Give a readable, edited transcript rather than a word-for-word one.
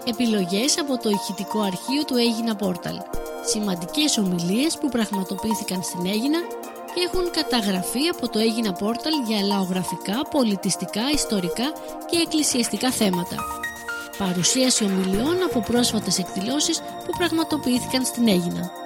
Επιλογές από το ηχητικό αρχείο του Aegina Portal. Σημαντικές ομιλίες που πραγματοποιήθηκαν στην Αίγινα και έχουν καταγραφεί από το Aegina Portal για λαογραφικά, πολιτιστικά, ιστορικά και εκκλησιαστικά θέματα. Παρουσίαση ομιλιών από πρόσφατες εκδηλώσεις που πραγματοποιήθηκαν στην Αίγινα.